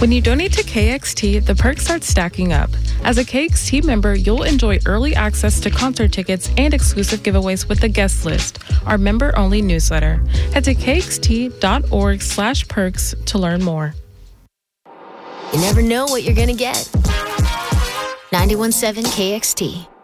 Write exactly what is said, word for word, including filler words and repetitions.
When you donate to K X T, the perks start stacking up. As a K X T member, you'll enjoy early access to concert tickets and exclusive giveaways with the Guest List, our member-only newsletter. Head to kxt.org slash perks to learn more. You never know what you're going to get. ninety-one point seven K X T.